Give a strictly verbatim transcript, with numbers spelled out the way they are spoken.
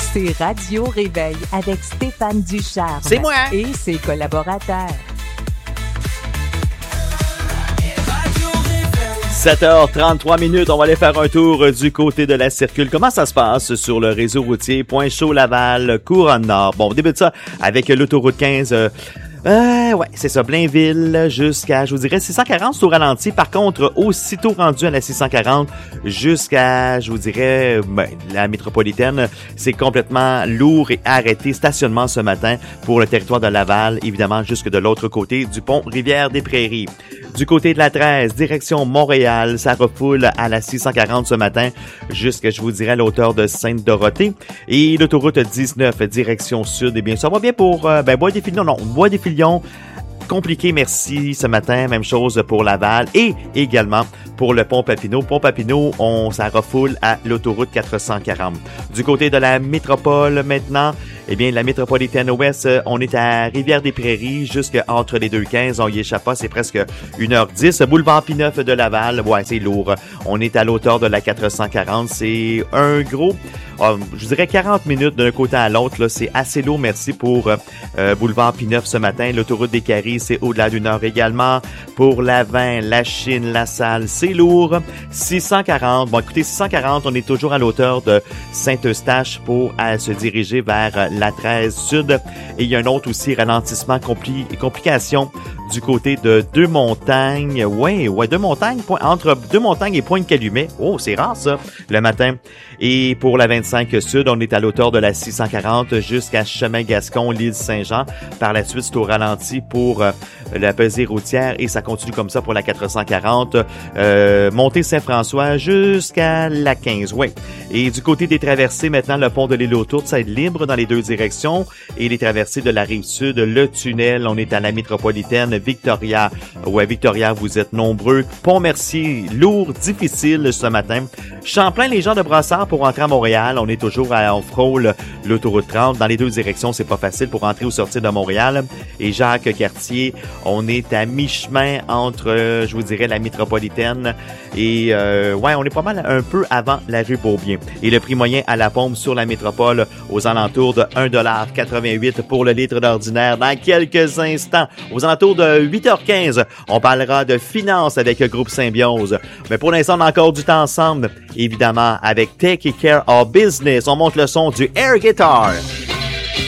C'est Radio Réveil avec Stéphane Ducharme. C'est moi! Et ses collaborateurs. sept heures trente-trois minutes, on va aller faire un tour du côté de la circule. Comment ça se passe sur le réseau routier Pointe-Chaux-Laval, Couronne-Nord? Bon, on débute ça avec l'autoroute quinze... Euh, Euh, ouais, c'est ça, Blainville jusqu'à, je vous dirais, six cent quarante, c'est au ralenti. Par contre, aussitôt rendu à la six cent quarante jusqu'à, je vous dirais, ben, la métropolitaine, c'est complètement lourd et arrêté. Stationnement ce matin pour le territoire de Laval, évidemment, jusque de l'autre côté du pont Rivière-des-Prairies. Du côté de la treize, direction Montréal, ça refoule à la six cent quarante ce matin jusqu'à, je vous dirais, à la hauteur de Sainte-Dorothée. Et l'autoroute dix-neuf, direction sud, eh bien, ça va bien pour, euh, ben, Bois-des-Filions, non, Bois-des-Filions, compliqué, merci, ce matin. Même chose pour Laval et également pour le pont Papineau. Pont Papineau, on, ça refoule à l'autoroute quatre cent quarante. Du côté de la métropole maintenant, eh bien, la métropolitaine ouest, on est à Rivière-des-Prairies jusqu'entre les deux quinze. On y échappe pas, c'est presque une heure dix. Boulevard P neuf de Laval, ouais, c'est lourd. On est à l'auteur de la quatre cent quarante. C'est un gros, oh, je dirais quarante minutes d'un côté à l'autre. Là, c'est assez lourd, merci pour euh, Boulevard P neuf ce matin. L'autoroute des Caries, c'est au-delà d'une heure également. Pour la vingt, la Chine, la Salle, c'est lourd. six cent quarante. Bon, écoutez, six cent quarante, on est toujours à l'auteur de Saint-Eustache pour à, se diriger vers la treize sud. Et il y a un autre aussi ralentissement, compli- complication du côté de Deux-Montagnes. Ouais, ouais, Deux-Montagnes, point, entre Deux-Montagnes et Pointe-Calumet. Oh, c'est rare ça, le matin. Et pour la vingt-cinq sud, on est à l'auteur de la six cent quarante jusqu'à Chemin-Gascon, l'île Saint-Jean. Par la suite, c'est au ralenti pour euh, la pesée routière et ça continue comme ça pour la quatre cent quarante. Euh, montée Saint-François jusqu'à la quinze, ouais. Et du côté des traversées, maintenant, le pont de l'île aux Tourtes, ça va être libre dans les deux directions. Et les traversées de la Rive-Sud, le tunnel, on est à la métropolitaine, Victoria. Ouais, Victoria, vous êtes nombreux. Pont-Mercier, lourd, difficile ce matin. Champlain, les gens de Brossard pour entrer à Montréal. On est toujours à, on frôle l'autoroute trente. Dans les deux directions, c'est pas facile pour entrer ou sortir de Montréal. Et Jacques-Cartier, on est à mi-chemin entre, euh, je vous dirais, la métropolitaine et, euh, ouais, on est pas mal un peu avant la rue Beaubien. Et le prix moyen à la pompe sur la métropole aux alentours de un dollar quatre-vingt-huit pour le litre d'ordinaire. Dans quelques instants, aux alentours de huit heures quinze, on parlera de finances avec le groupe Symbiose. Mais pour l'instant, on a encore du temps ensemble, évidemment, avec Take Care of Business. On monte le son du air guitar.